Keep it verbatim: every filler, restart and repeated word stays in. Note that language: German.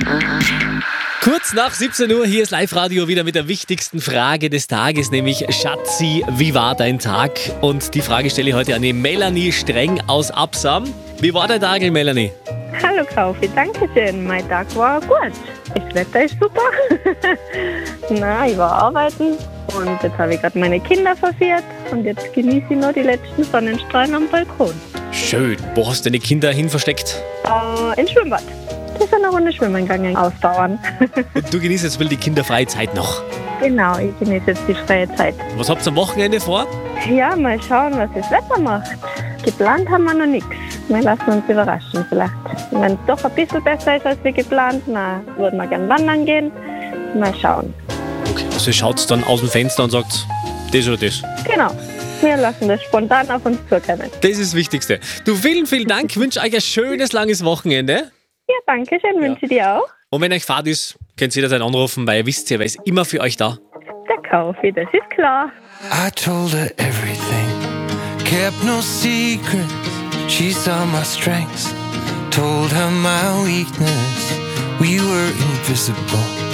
Kurz nach siebzehn Uhr, hier ist Live-Radio wieder mit der wichtigsten Frage des Tages, nämlich Schatzi, wie war dein Tag? Und die Frage stelle ich heute an die Melanie Streng aus Absam. Wie war dein Tag, Melanie? Hallo Kaufi, danke schön. Mein Tag war gut. Das Wetter ist super. Na, ich war arbeiten und jetzt habe ich gerade meine Kinder verführt und jetzt genieße ich noch die letzten Sonnenstrahlen am Balkon. Schön. Wo hast du deine Kinder hin versteckt? Äh, ins Schwimmbad. Die sind eine Runde schwimmen gegangen, ausdauern. Und du genießt jetzt wohl die kinderfreie Zeit noch. Genau, ich genieße jetzt die freie Zeit. Was habt ihr am Wochenende vor? Ja, mal schauen, was das Wetter macht. Geplant haben wir noch nichts. Wir lassen uns überraschen vielleicht. Wenn es doch ein bisschen besser ist als wir geplant, na, würden wir gerne wandern gehen. Mal schauen. Okay, also schaut dann aus dem Fenster und sagt, das oder das. Genau. Wir lassen das spontan auf uns zukommen. Das ist das Wichtigste. Du, vielen, vielen Dank. Ich wünsche euch ein schönes, langes Wochenende. Ja, danke schön. Wünsche ich dir auch. Und wenn euch Fahrt ist, könnt ihr jederzeit anrufen, weil ihr wisst ja, wer ist immer für euch da. Der Kaufi, das ist klar. I told her everything, kept no secrets. She saw my strengths, told her my weakness. We were invisible.